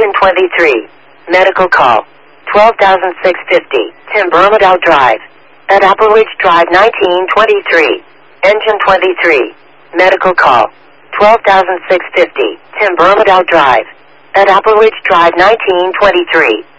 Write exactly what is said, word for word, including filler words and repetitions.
Engine twenty-three. Medical call. twelve thousand six hundred fifty. Tim Bermudow Drive. At Apple Ridge Drive nineteen twenty-three. Engine twenty-three. Medical call. twelve thousand six hundred fifty. Tim Bermudow Drive. At Apple Ridge Drive nineteen twenty-three.